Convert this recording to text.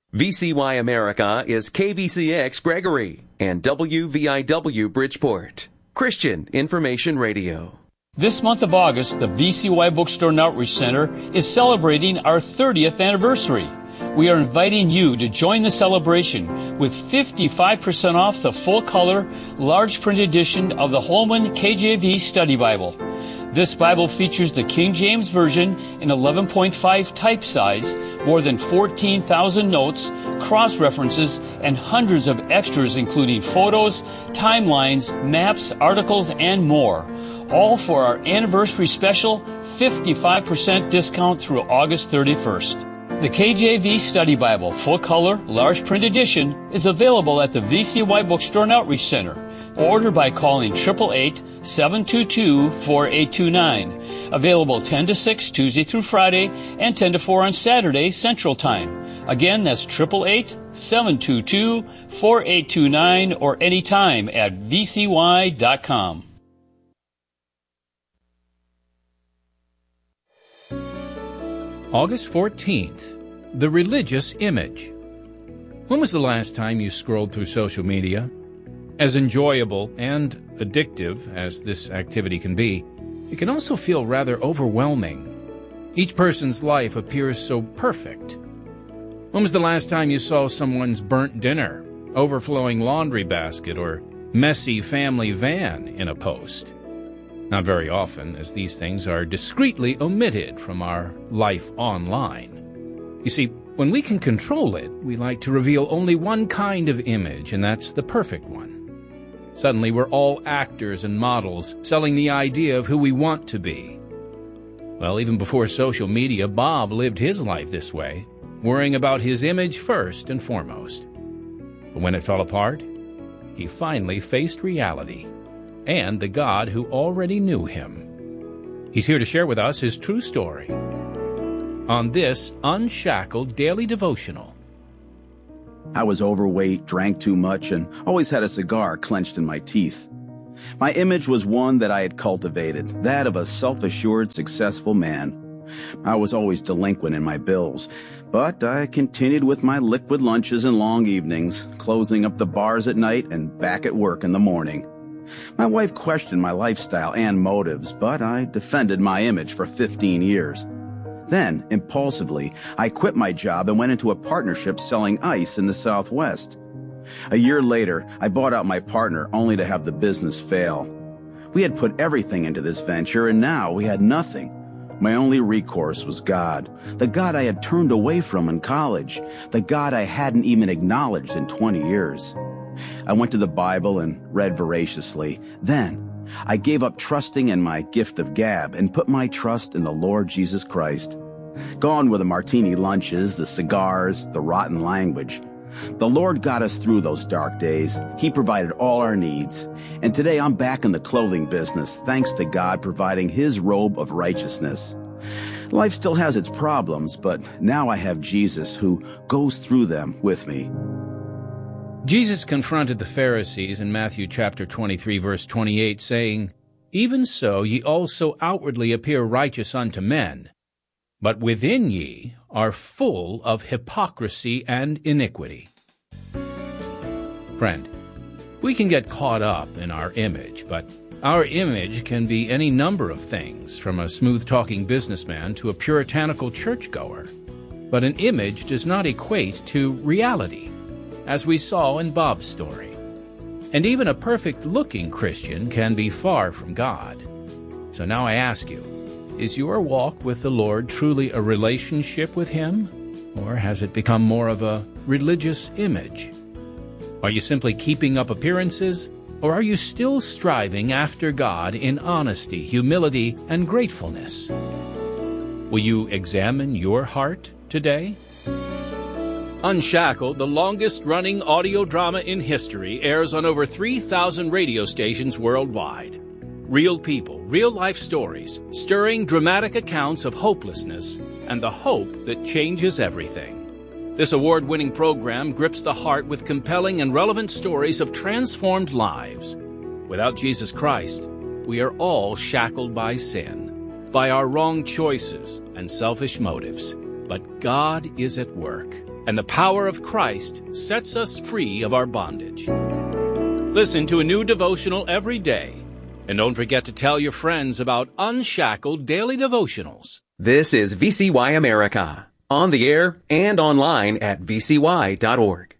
VCY America is KVCX Gregory and WVIW Bridgeport. Christian Information Radio. This month of August, the VCY Bookstore and Outreach Center is celebrating our 30th anniversary. We are inviting you to join the celebration with 55% off the full-color, large print edition of the Holman KJV Study Bible. This Bible features the King James Version in 11.5 type size, more than 14,000 notes, cross-references, and hundreds of extras including photos, timelines, maps, articles, and more. All for our anniversary special 55% discount through August 31st. The KJV Study Bible, full-color, large print edition, is available at the VCY Bookstore and Outreach Center. Order by calling 888-722-4829. Available 10 to 6 Tuesday through Friday and 10 to 4 on Saturday Central Time. Again, that's 888-722-4829 or anytime at vcy.com. August 14th, the religious image. When was the last time you scrolled through social media? As enjoyable and addictive as this activity can be, it can also feel rather overwhelming. Each person's life appears so perfect. When was the last time you saw someone's burnt dinner, overflowing laundry basket, or messy family van in a post? Not very often, as these things are discreetly omitted from our life online. You see, when we can control it, we like to reveal only one kind of image, and that's the perfect one. Suddenly, we're all actors and models, selling the idea of who we want to be. Well, even before social media, Bob lived his life this way, worrying about his image first and foremost. But when it fell apart, he finally faced reality and the God who already knew him. He's here to share with us his true story on this Unshackled Daily Devotional. I was overweight, drank too much, and always had a cigar clenched in my teeth. My image was one that I had cultivated, that of a self-assured, successful man. I was always delinquent in my bills, but I continued with my liquid lunches and long evenings, closing up the bars at night and back at work in the morning. My wife questioned my lifestyle and motives, but I defended my image for 15 years. Then, impulsively, I quit my job and went into a partnership selling ice in the Southwest. A year later, I bought out my partner only to have the business fail. We had put everything into this venture, and now we had nothing. My only recourse was God, the God I had turned away from in college, the God I hadn't even acknowledged in 20 years. I went to the Bible and read voraciously. Then, I gave up trusting in my gift of gab and put my trust in the Lord Jesus Christ. Gone were the martini lunches, the cigars, the rotten language. The Lord got us through those dark days. He provided all our needs. And today I'm back in the clothing business, thanks to God providing His robe of righteousness. Life still has its problems, but now I have Jesus who goes through them with me. Jesus confronted the Pharisees in Matthew chapter 23, verse 28, saying, "Even so ye also outwardly appear righteous unto men, but within ye are full of hypocrisy and iniquity." Friend, we can get caught up in our image, but our image can be any number of things, from a smooth-talking businessman to a puritanical churchgoer. But an image does not equate to reality, as we saw in Bob's story. And even a perfect-looking Christian can be far from God. So now I ask you, is your walk with the Lord truly a relationship with Him? Or has it become more of a religious image? Are you simply keeping up appearances? Or are you still striving after God in honesty, humility, and gratefulness? Will you examine your heart today? Unshackled, the longest-running audio drama in history, airs on over 3,000 radio stations worldwide. Real people, real-life stories, stirring dramatic accounts of hopelessness and the hope that changes everything. This award-winning program grips the heart with compelling and relevant stories of transformed lives. Without Jesus Christ, we are all shackled by sin, by our wrong choices and selfish motives. But God is at work, and the power of Christ sets us free of our bondage. Listen to a new devotional every day. And don't forget to tell your friends about Unshackled Daily Devotionals. This is VCY America, on the air and online at vcy.org.